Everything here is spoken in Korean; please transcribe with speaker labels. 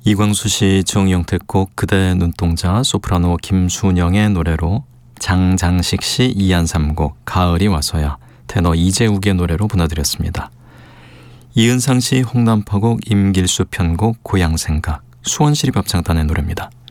Speaker 1: 이광수 씨, 정영택 곡 그대의 눈동자, 소프라노 김순영의 노래로, 장장식 씨, 이한삼 곡 가을이 와서야, 테너 이재욱의 노래로 보내드렸습니다. 이은상 씨, 홍남파 곡, 임길수 편곡 고향생각, 수원시립합창단의 노래입니다.